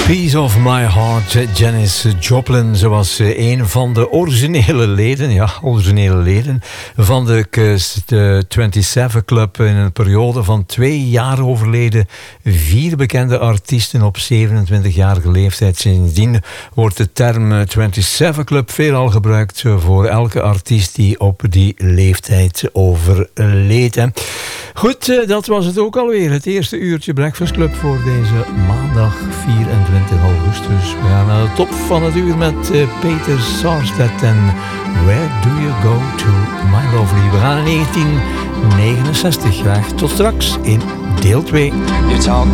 Piece of My Heart, Janis Joplin. Ze was een van de originele leden van de 27 Club in een periode van 2 jaar overleden. 4 bekende artiesten op 27-jarige leeftijd. Sindsdien wordt de term 27 Club veelal gebruikt voor elke artiest die op die leeftijd overleed. Goed, dat was het ook alweer. Het eerste uurtje Breakfast Club voor deze maandag 24 augustus. We gaan naar de top van het uur met Peter Sarstedt en Where Do You Go To My Lovely. We gaan in 1969. Graag tot straks in deel 2.